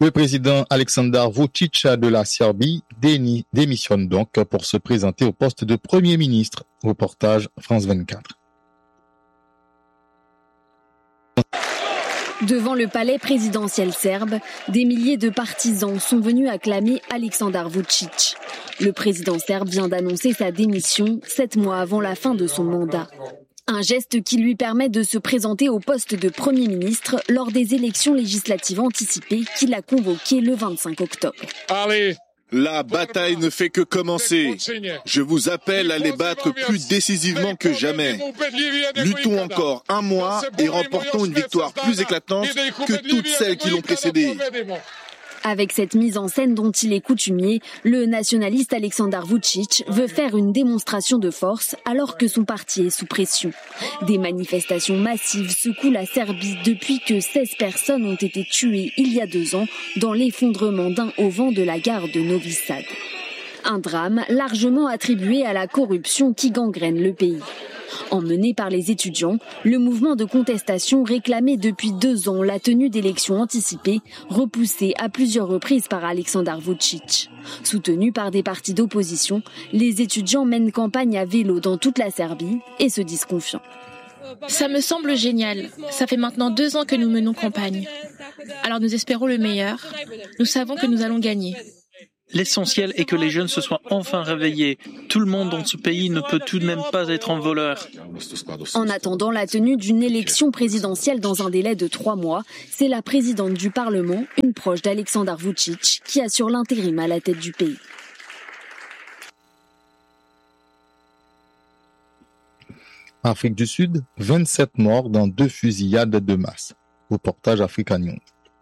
Le président Aleksandar Vučić de la Serbie démissionne donc pour se présenter au poste de Premier ministre. Reportage France 24. Devant le palais présidentiel serbe, des milliers de partisans sont venus acclamer Aleksandar Vučić. Le président serbe vient d'annoncer sa démission 7 mois avant la fin de son mandat. Un geste qui lui permet de se présenter au poste de Premier ministre lors des élections législatives anticipées qu'il a convoquées le 25 octobre. La bataille ne fait que commencer. Je vous appelle à les battre plus décisivement que jamais. Luttons encore 1 mois et remportons une victoire plus éclatante que toutes celles qui l'ont précédée. Avec cette mise en scène dont il est coutumier, le nationaliste Aleksandar Vučić veut faire une démonstration de force alors que son parti est sous pression. Des manifestations massives secouent la Serbie depuis que 16 personnes ont été tuées il y a 2 ans dans l'effondrement d'un auvent de la gare de Novi Sad. Un drame largement attribué à la corruption qui gangrène le pays. Emmené par les étudiants, le mouvement de contestation réclamait depuis 2 ans la tenue d'élections anticipées, repoussées à plusieurs reprises par Aleksandar Vučić. Soutenus par des partis d'opposition, les étudiants mènent campagne à vélo dans toute la Serbie et se disent confiants. Ça me semble génial. Ça fait maintenant 2 ans que nous menons campagne. Alors nous espérons le meilleur. Nous savons que nous allons gagner. L'essentiel est que les jeunes se soient enfin réveillés. Tout le monde dans ce pays ne peut tout de même pas être un voleur. En attendant la tenue d'une élection présidentielle dans un délai de 3 mois, c'est la présidente du Parlement, une proche d'Aleksandar Vučić, qui assure l'intérim à la tête du pays. Afrique du Sud, 27 morts dans 2 fusillades de masse. Reportage Africa News.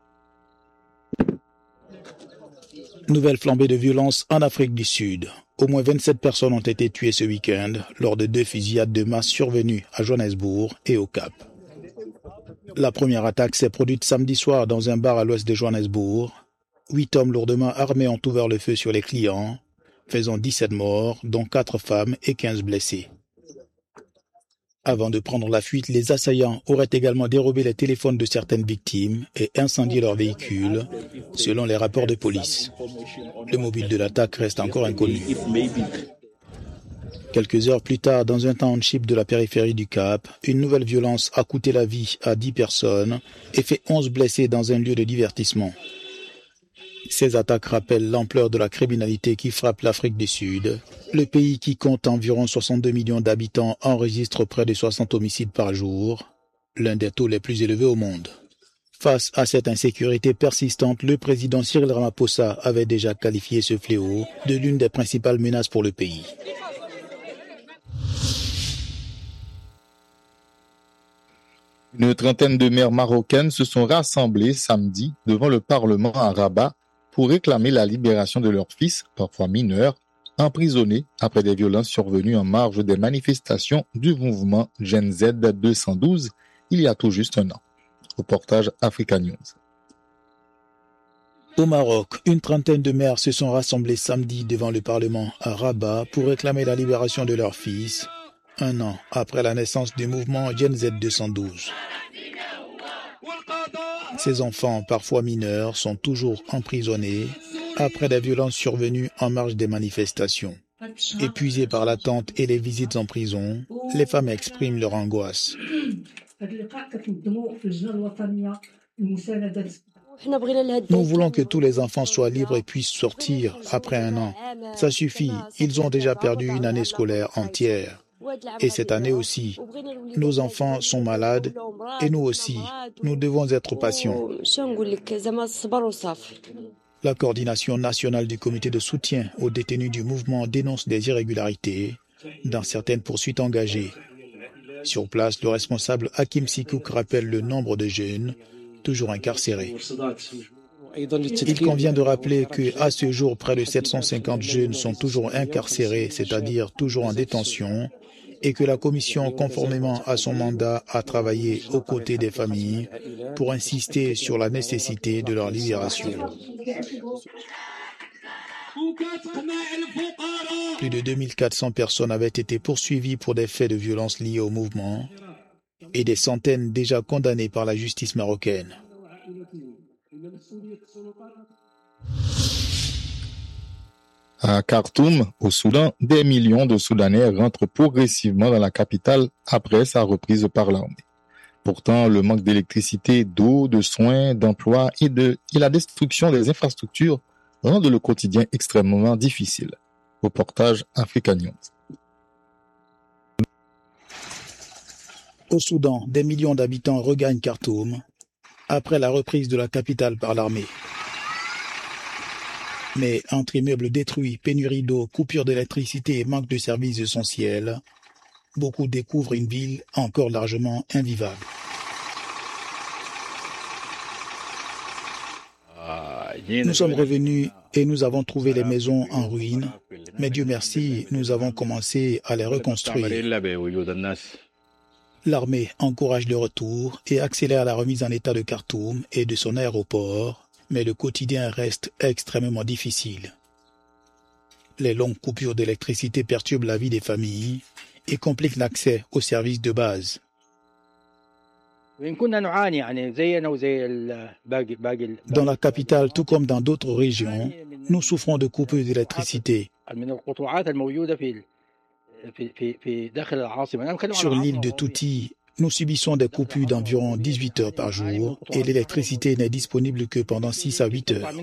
Nouvelle flambée de violence en Afrique du Sud. Au moins 27 personnes ont été tuées ce week-end lors de 2 fusillades de masse survenues à Johannesburg et au Cap. La première attaque s'est produite samedi soir dans un bar à l'ouest de Johannesburg. 8 hommes lourdement armés ont ouvert le feu sur les clients, faisant 17 morts, dont 4 femmes et 15 blessés. Avant de prendre la fuite, les assaillants auraient également dérobé les téléphones de certaines victimes et incendié leurs véhicules, selon les rapports de police. Le mobile de l'attaque reste encore inconnu. Quelques heures plus tard, dans un township de la périphérie du Cap, une nouvelle violence a coûté la vie à 10 personnes et fait 11 blessés dans un lieu de divertissement. Ces attaques rappellent l'ampleur de la criminalité qui frappe l'Afrique du Sud. Le pays, qui compte environ 62 millions d'habitants, enregistre près de 60 homicides par jour, l'un des taux les plus élevés au monde. Face à cette insécurité persistante, le président Cyril Ramaphosa avait déjà qualifié ce fléau de l'une des principales menaces pour le pays. Une trentaine de mères marocaines se sont rassemblées samedi devant le Parlement à Rabat pour réclamer la libération de leurs fils, parfois mineurs, emprisonnés après des violences survenues en marge des manifestations du mouvement Gen Z 212 il y a tout juste 1 an. Reportage Africa News. Au Maroc, une trentaine de mères se sont rassemblées samedi devant le Parlement à Rabat pour réclamer la libération de leurs fils, 1 an après la naissance du mouvement Gen Z 212. Ces enfants, parfois mineurs, sont toujours emprisonnés après des violences survenues en marge des manifestations. Épuisées par l'attente et les visites en prison, les femmes expriment leur angoisse. Nous voulons que tous les enfants soient libres et puissent sortir après 1 an. Ça suffit, ils ont déjà perdu une année scolaire entière. Et cette année aussi, nos enfants sont malades et nous aussi, nous devons être patients. La coordination nationale du comité de soutien aux détenus du mouvement dénonce des irrégularités dans certaines poursuites engagées. Sur place, le responsable Hakim Sikouk rappelle le nombre de jeunes toujours incarcérés. Il convient de rappeler qu'à ce jour, près de 750 jeunes sont toujours incarcérés, c'est-à-dire toujours en détention, et que la Commission, conformément à son mandat, a travaillé aux côtés des familles pour insister sur la nécessité de leur libération. Plus de 2400 personnes avaient été poursuivies pour des faits de violence liés au mouvement et des centaines déjà condamnées par la justice marocaine. À Khartoum, au Soudan, des millions de Soudanais rentrent progressivement dans la capitale après sa reprise par l'armée. Pourtant, le manque d'électricité, d'eau, de soins, d'emploi et la destruction des infrastructures rendent le quotidien extrêmement difficile. Reportage Africa News. Au Soudan, des millions d'habitants regagnent Khartoum après la reprise de la capitale par l'armée. Mais entre immeubles détruits, pénurie d'eau, coupure d'électricité et manque de services essentiels, beaucoup découvrent une ville encore largement invivable. Nous sommes revenus et nous avons trouvé les maisons en ruine, mais Dieu merci, nous avons commencé à les reconstruire. L'armée encourage le retour et accélère la remise en état de Khartoum et de son aéroport, mais le quotidien reste extrêmement difficile. Les longues coupures d'électricité perturbent la vie des familles et compliquent l'accès aux services de base. Dans la capitale, tout comme dans d'autres régions, nous souffrons de coupures d'électricité. Sur l'île de Touti, nous subissons des coupures d'environ 18 heures par jour et l'électricité n'est disponible que pendant 6 à 8 heures.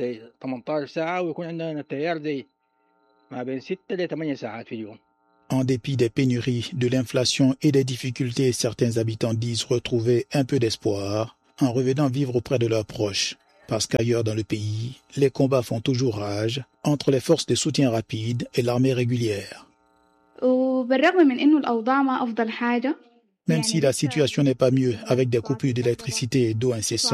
En dépit des pénuries, de l'inflation et des difficultés, certains habitants disent retrouver un peu d'espoir en revenant vivre auprès de leurs proches. Parce qu'ailleurs dans le pays, les combats font toujours rage entre les forces de soutien rapide et l'armée régulière. Même si la situation n'est pas mieux avec des coupures d'électricité et d'eau incessantes,